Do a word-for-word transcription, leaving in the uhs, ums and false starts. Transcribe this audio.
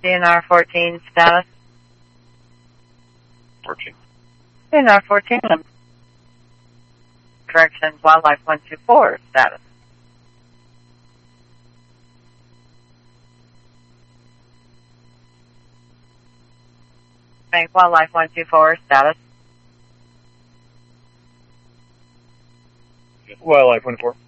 D N R fourteen status. fourteen. D N R fourteen. Corrections Wildlife one two four status. Bank Wildlife one two four status. Wildlife one four.